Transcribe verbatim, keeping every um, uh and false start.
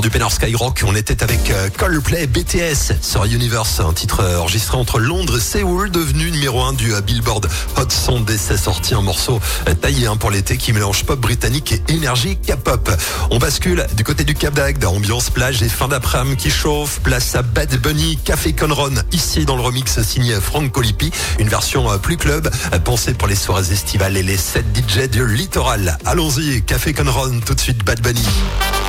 Lors du Penor Skyrock, on était avec Coldplay, B T S sur Universe, un titre enregistré entre Londres et Séoul, devenu numéro un du Billboard Hot cent dès sa sortie, un morceau taillé hein, pour l'été qui mélange pop britannique et énergie K-pop. On bascule du côté du Cap d'Agde, ambiance plage et fin d'après-midi qui chauffe, place à Bad Bunny, Café Conron, ici dans le remix signé Franck Colippi, une version plus club, pensée pour les soirées estivales et les sets D J du littoral. Allons-y, Café Conron, tout de suite Bad Bunny.